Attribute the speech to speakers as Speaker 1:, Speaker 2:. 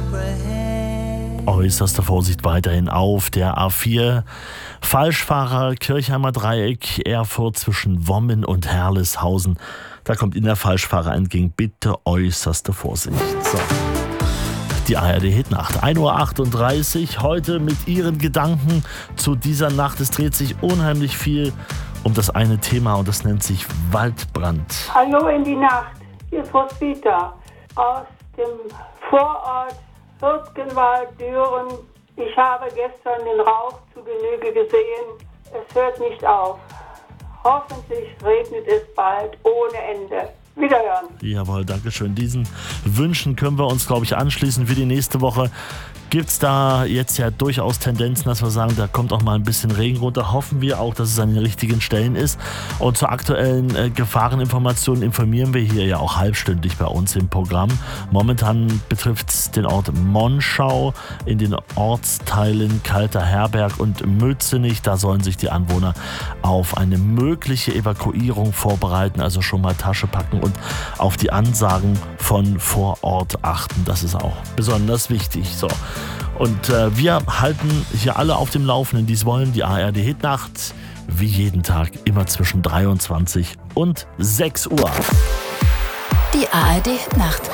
Speaker 1: Äußerste Vorsicht weiterhin auf der A4. Falschfahrer, Kirchheimer Dreieck, Erfurt zwischen Wommen und Herleshausen. Da kommt Ihnen der Falschfahrer entgegen. Bitte äußerste Vorsicht. So. Die ARD-Hitnacht, 1:38 Uhr. Heute mit Ihren Gedanken zu dieser Nacht. Es dreht sich unheimlich viel um das eine Thema und das nennt sich Waldbrand.
Speaker 2: Hallo in die Nacht. Hier ist Roswitha aus dem Vorort Hürtgenwald, Düren. Ich habe gestern den Rauch zu Genüge gesehen. Es hört nicht auf. Hoffentlich regnet es bald ohne Ende. Wiederhören.
Speaker 1: Jawohl, Dankeschön. Diesen Wünschen können wir uns, glaube ich, anschließen für die nächste Woche. Gibt es da jetzt ja durchaus Tendenzen, dass wir sagen, da kommt auch mal ein bisschen Regen runter. Hoffen wir auch, dass es an den richtigen Stellen ist. Und zur aktuellen Gefahreninformation informieren wir hier ja auch halbstündlich bei uns im Programm. Momentan betrifft es den Ort Monschau in den Ortsteilen Kalter Herberg und Mützenich. Da sollen sich die Anwohner auf eine mögliche Evakuierung vorbereiten, also schon mal Tasche packen und auf die Ansagen von vor Ort achten. Das ist auch besonders wichtig. So. Und wir halten hier alle auf dem Laufenden, die es wollen. Die ARD-Hitnacht, wie jeden Tag, immer zwischen 23 und 6 Uhr.
Speaker 3: Die ARD-Hitnacht.